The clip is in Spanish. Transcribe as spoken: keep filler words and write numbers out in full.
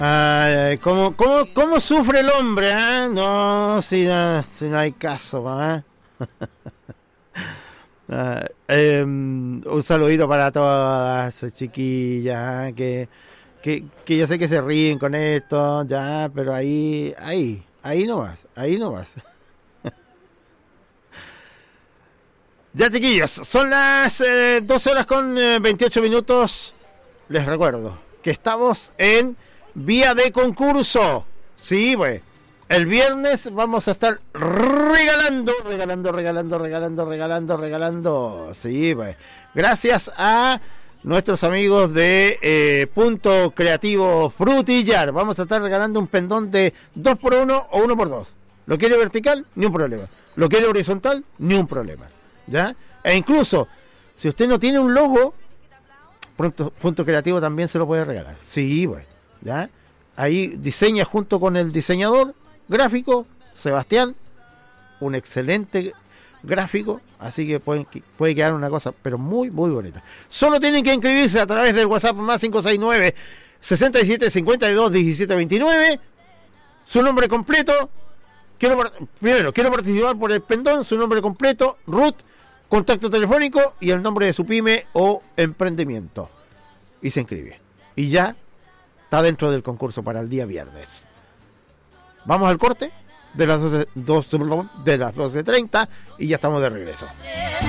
Ay, ¿cómo, cómo, ¿Cómo sufre el hombre? ¿Eh? No, si no, si no hay caso. ¿eh? uh, eh, un saludito para todas chiquillas, ¿eh? que, que, que yo sé que se ríen con esto, ya, pero ahí, ahí, ahí no vas, ahí no vas. Ya, chiquillos, son las eh, doce horas con eh, veintiocho minutos. Les recuerdo que estamos en vía de concurso. Sí, pues. El viernes vamos a estar regalando, regalando, regalando, regalando, regalando, regalando. Sí, pues. Gracias a nuestros amigos de eh, Punto Creativo Frutillar. Vamos a estar regalando un pendón de dos por uno o uno por dos. ¿Lo quiere vertical? Ni un problema. ¿Lo quiere horizontal? Ni un problema. ¿Ya? E incluso, si usted no tiene un logo, Punto, punto Creativo también se lo puede regalar. Sí, bueno, ¿ya? Ahí diseña junto con el diseñador gráfico, Sebastián, un excelente gráfico, así que puede, puede quedar una cosa, pero muy, muy bonita. Solo tienen que inscribirse a través del WhatsApp más cinco seis nueve, sesenta y siete, cincuenta y dos, diecisiete veintinueve, su nombre completo, quiero, primero, quiero participar por el pendón, su nombre completo, Ruth, contacto telefónico y el nombre de su pyme o emprendimiento. Y se inscribe. Y ya está dentro del concurso para el día viernes. Vamos al corte de las doce, doce, de las doce treinta y ya estamos de regreso.